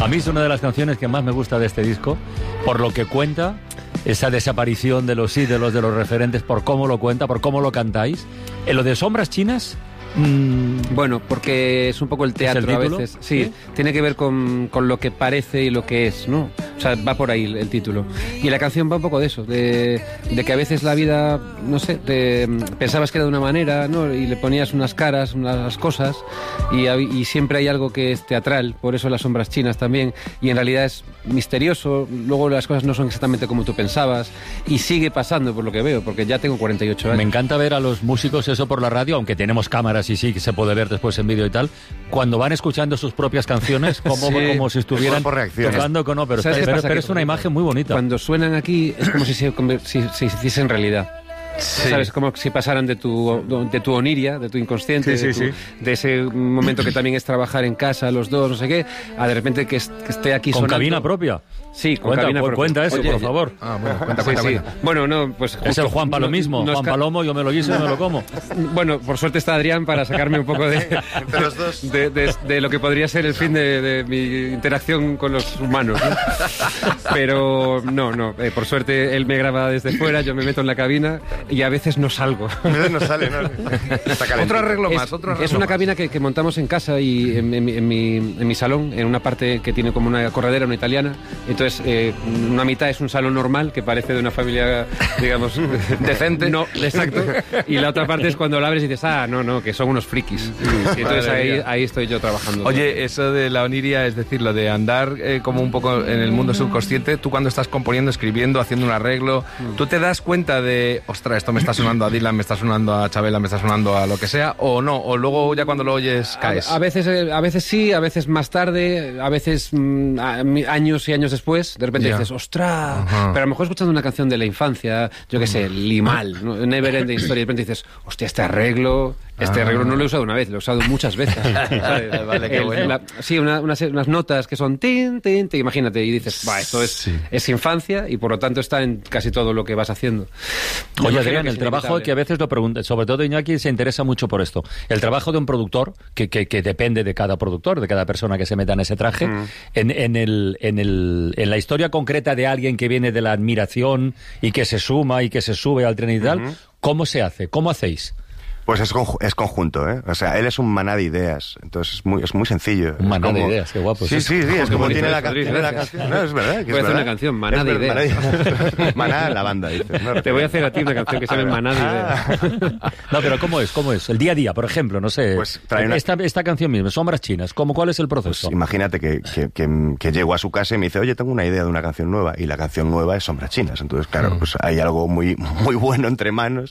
A mí es una de las canciones que más me gusta de este disco, por lo que cuenta, esa desaparición de los ídolos, de los referentes, por cómo lo cuenta, por cómo lo cantáis. En lo de Sombras Chinas... Bueno, porque es un poco el teatro ¿Es el título? a veces. Sí, tiene que ver con lo que parece y lo que es, ¿no? O sea, va por ahí el título. Y la canción va un poco de eso, de que a veces la vida, no sé, pensabas que era de una manera, ¿no? Y le ponías unas caras, unas cosas, y siempre hay algo que es teatral, por eso las sombras chinas también, y en realidad es misterioso, luego las cosas no son exactamente como tú pensabas, y sigue pasando por lo que veo, porque ya tengo 48 años. Me encanta ver a los músicos eso por la radio, aunque tenemos cámaras y sí que se puede ver después en vídeo y tal, cuando van escuchando sus propias canciones como si estuvieran tocando con ópera. Pero es una imagen muy bonita. Cuando suenan aquí es como si se hiciese en realidad. Sí. ¿Sabes? Como si pasaran de tu oniria, de tu inconsciente, de ese momento que también es trabajar en casa, los dos, no sé qué, a de repente que esté aquí ¿Con sonando. cabina propia? Sí, con cabina propia. Cuenta eso, Oye, por favor. Bueno, cuenta. Bueno, no, pues... Justo, es el Juan Palomismo. Juan Palomo, yo me lo guiso y me lo como. Bueno, por suerte está Adrián para sacarme un poco Entre los dos. de lo que podría ser el fin de mi interacción con los humanos, ¿no? Pero no, por suerte él me graba desde fuera, yo me meto en la cabina y a veces no salgo. A veces no sale, ¿no? Otro arreglo más. Es una cabina que montamos en casa y en mi salón, en una parte que tiene como una corredera, una italiana. Entonces, una mitad es un salón normal, que parece de una familia, digamos, decente. No, exacto. Y la otra parte es cuando la abres y dices, no, que son unos frikis. Y entonces ahí estoy yo trabajando. Oye, eso de la oniria, es decir, lo de andar como un poco en el mundo subconsciente, tú cuando estás componiendo, escribiendo, haciendo un arreglo, ¿tú te das cuenta de, ostras, esto me está sonando a Dylan, me está sonando a Chabela, me está sonando a lo que sea, o no? O luego ya cuando lo oyes caes. A veces sí, a veces más tarde, a veces años y años después, de repente dices, ¡ostras! Pero a lo mejor escuchando una canción de la infancia, yo qué sé, Limal, ¿no? Never Ending Story, de repente dices, hostia, este arreglo no lo he usado una vez, lo he usado muchas veces. ¿Sabes? Vale, qué bueno. Sí, unas notas que son tin, tin, tin, imagínate, y dices, esto es infancia y por lo tanto está en casi todo lo que vas haciendo. Oye, Adrián, el trabajo que a veces lo preguntan, sobre todo Iñaki se interesa mucho por esto, el trabajo de un productor, que depende de cada productor, de cada persona que se meta en ese traje, en la historia concreta de alguien que viene de la admiración y que se suma y que se sube al tren y tal, ¿cómo se hace? ¿Cómo hacéis? Pues es conjunto, ¿eh? O sea, él es un maná de ideas, entonces es muy sencillo. Un maná de ideas, qué guapo. Sí, es como tiene la canción. No, es verdad. Voy a hacer una canción, Maná de ideas. Maná en la banda, dices. No, te voy a hacer a ti una canción que se llama Maná de ideas. No, pero ¿cómo es? El día a día, por ejemplo, no sé. Pues esta canción misma, Sombras Chinas, ¿cuál es el proceso? Pues imagínate que llego a su casa y me dice, oye, tengo una idea de una canción nueva, y la canción nueva es Sombras Chinas. Entonces, claro, pues hay algo muy, muy bueno entre manos.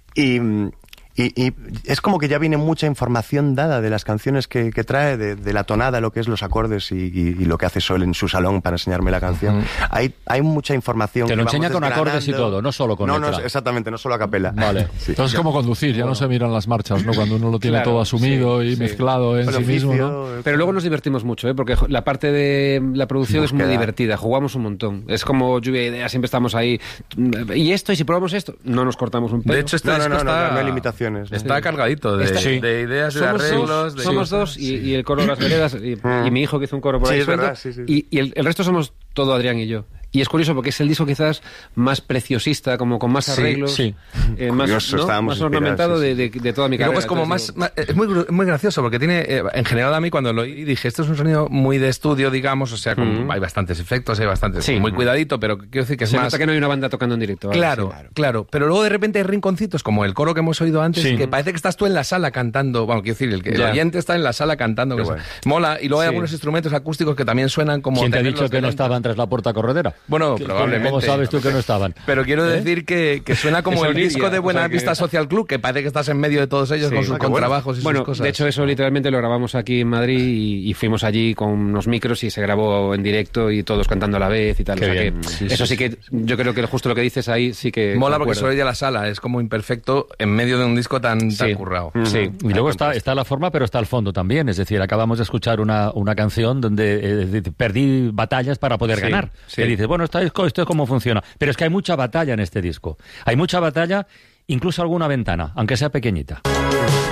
Y es como que ya viene mucha información dada de las canciones que trae, de la tonada, lo que es los acordes y lo que hace Sol en su salón para enseñarme la canción. Hay mucha información. Te lo enseña con acordes y todo, no solo con letra. No, exactamente, no solo a capela. Vale. Sí. Entonces es como conducir, ya no se miran las marchas, ¿no? Cuando uno lo tiene todo asumido y mezclado en sí mismo, ¿no? Pero luego nos divertimos mucho, ¿eh? Porque la parte de la producción es muy divertida, jugamos un montón. Es como lluvia de ideas, siempre estamos ahí. ¿Y esto? ¿Y si probamos esto? No nos cortamos un pelo. De hecho, no hay limitaciones. Está cargadito de ideas, de arreglos. Somos dos y el coro Las Veredas y mi hijo que hizo un coro por ahí. Sí, es verdad, y el resto somos todo Adrián y yo. Y es curioso porque es el disco quizás más preciosista, como con más arreglos, más ornamentado de toda mi carrera. Y luego es como es muy gracioso porque tiene, en general a mí cuando lo oí dije, esto es un sonido muy de estudio, digamos, o sea, hay bastantes efectos, hay bastantes, muy cuidadito, pero quiero decir que es se más... nota que no hay una banda tocando en directo. Claro, pero luego de repente hay rinconcitos como el coro que hemos oído antes, que parece que estás tú en la sala cantando, bueno, quiero decir, el oyente está en la sala cantando, que mola, y luego hay algunos instrumentos acústicos que también suenan como... ¿Quién te ha dicho que no estaban tras la puerta corredera? Bueno, probablemente. ¿Cómo sabes tú que no estaban? Pero quiero decir que suena como el disco de Buena Vista Social Club, que parece que estás en medio de todos ellos con sus contrabajos y sus cosas. De hecho, eso literalmente lo grabamos aquí en Madrid y fuimos allí con unos micros y se grabó en directo y todos cantando a la vez y tal. Eso sí que yo creo que justo lo que dices ahí sí que... Mola porque solo ella la sala, es como imperfecto en medio de un disco tan currado. Sí. Y luego está la forma, pero está el fondo también. Es decir, acabamos de escuchar una canción donde perdí batallas para poder ganar. Y dices, bueno, esto es cómo funciona. Pero es que hay mucha batalla en este disco. Hay mucha batalla, incluso alguna ventana, aunque sea pequeñita.